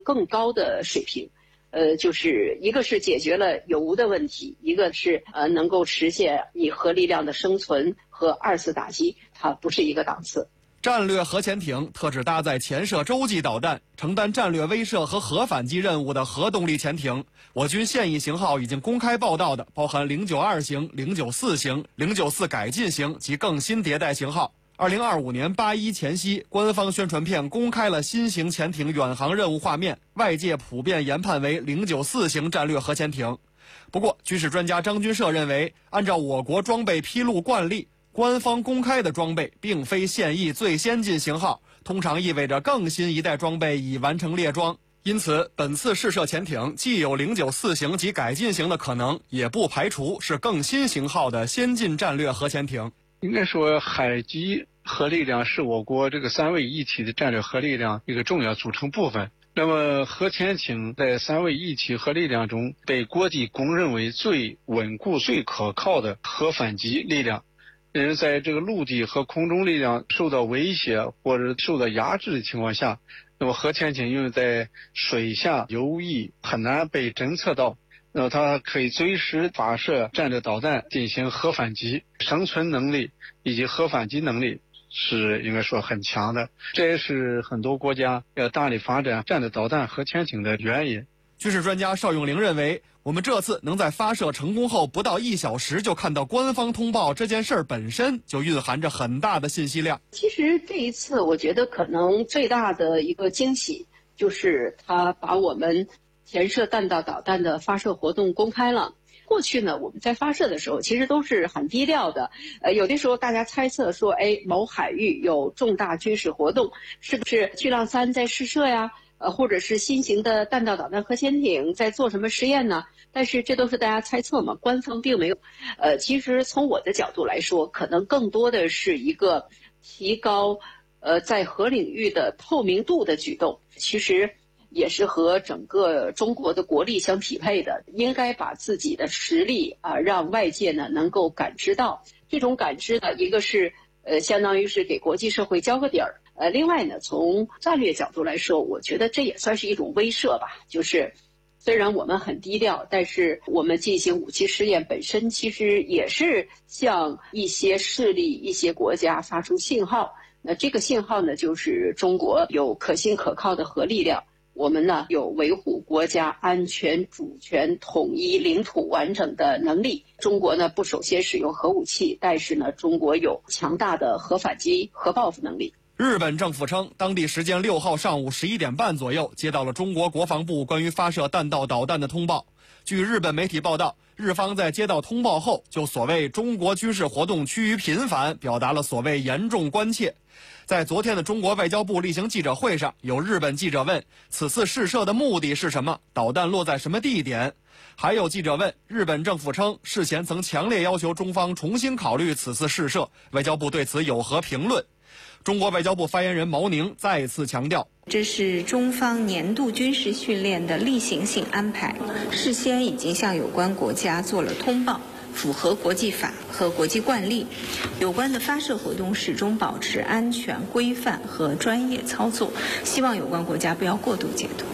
更高的水平。就是一个是解决了有无的问题，一个是能够实现以核力量的生存和二次打击，它不是一个档次。 战略核潜艇特指搭载潜射洲际导弹、承担战略威慑和核反击任务的核动力潜艇。我军现役型号已经公开报道的，包含092型、094型、094改进型及更新迭代型号。2025年8·1前夕，官方宣传片公开了新型潜艇远航任务画面，外界普遍研判为094型战略核潜艇。不过，军事专家张军社认为，按照我国装备披露惯例，官方公开的装备并非现役最先进型号，通常意味着更新一代装备已完成列装。因此，本次试射潜艇既有094型及改进型的可能，也不排除是更新型号的先进战略核潜艇。 应该说，海基核力量是我国这个三位一体的战略核力量一个重要组成部分。那么核潜艇在三位一体核力量中被国际公认为最稳固、最可靠的核反击力量。在这个陆地和空中力量受到威胁或者受到压制的情况下，那么核潜艇因为在水下游弋很难被侦测到，那么它可以随时发射战略导弹进行核反击，生存能力以及核反击能力是应该说很强的，这也是很多国家要大力发展战略导弹核潜艇的原因。 军事专家邵永龄认为，我们这次能在发射成功后不到1小时就看到官方通报，这件事儿本身就蕴含着很大的信息量。 其实这一次我觉得可能最大的一个惊喜就是它把我们潜射弹道导弹的发射活动公开了。过去呢，我们在发射的时候其实都是很低调的，有的时候大家猜测说，某海域有重大军事活动，是不是巨浪3在试射呀？或者是新型的弹道导弹核潜艇在做什么实验呢？但是这都是大家猜测嘛，官方并没有。其实从我的角度来说，可能更多的是一个提高在核领域的透明度的举动，其实也是和整个中国的国力相匹配的，应该把自己的实力让外界呢能够感知到。这种感知呢，一个是相当于是给国际社会交个底儿。另外呢，从战略角度来说，我觉得这也算是一种威慑吧。就是虽然我们很低调，但是我们进行武器试验本身其实也是向一些势力、一些国家发出信号。那这个信号呢，就是中国有可信可靠的核力量，我们呢有维护国家安全、主权、统一、领土完整的能力。中国呢不首先使用核武器，但是呢，中国有强大的核反击、核报复能力。 日本政府称，当地时间6号上午11点半左右，接到了中国国防部关于发射弹道导弹的通报。据日本媒体报道，日方在接到通报后，就所谓中国军事活动趋于频繁，表达了所谓严重关切。在昨天的中国外交部例行记者会上，有日本记者问，此次试射的目的是什么？导弹落在什么地点？还有记者问，日本政府称，事前曾强烈要求中方重新考虑此次试射，外交部对此有何评论？中国外交部发言人毛宁再次强调， 这是中方年度军事训练的例行性安排，事先已经向有关国家做了通报，符合国际法和国际惯例。有关的发射活动始终保持安全、规范和专业操作，希望有关国家不要过度解读。